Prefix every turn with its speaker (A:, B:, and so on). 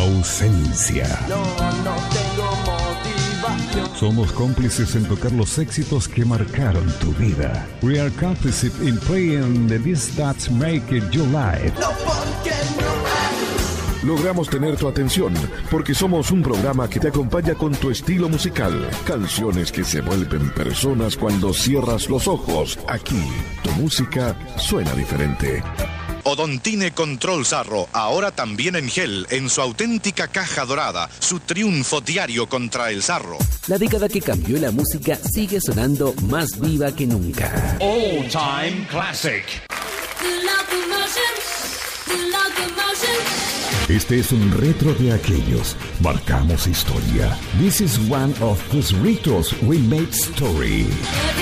A: ausencia.
B: No tengo motivación.
A: Somos cómplices en tocar los éxitos que marcaron tu vida. We are complicit in playing the discs that make it your life.
B: No, porque no.
C: Logramos tener tu atención porque somos un programa que te acompaña con tu estilo musical. Canciones que se vuelven personas cuando cierras los ojos. Aquí, tu música suena diferente.
D: Odontine Control Sarro, ahora también en gel, en su auténtica caja dorada, su triunfo diario contra el sarro.
E: La década que cambió la música sigue sonando más viva que nunca.
F: All Time Classic.
A: Este es un retro de aquellos. Marcamos historia. This is one of those retros we made story.